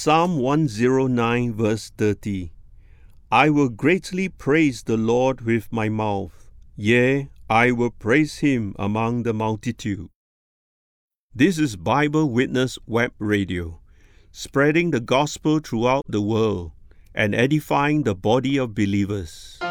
Psalm 109 verse 30. I will greatly praise the Lord with my mouth. Yea, I will praise him among the multitude. This is Bible Witness Web Radio, spreading the gospel throughout the world and edifying the body of believers.